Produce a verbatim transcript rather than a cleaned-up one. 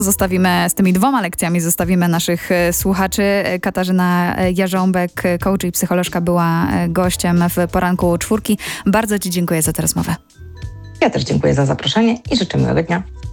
zostawimy z tymi dwoma lekcjami, zostawimy naszych słuchaczy. Katarzyna Jarząbek, coach i psycholożka, była gościem w Poranku Czwórki. Bardzo Ci dziękuję za tę rozmowę. Ja też dziękuję za zaproszenie i życzę miłego dnia.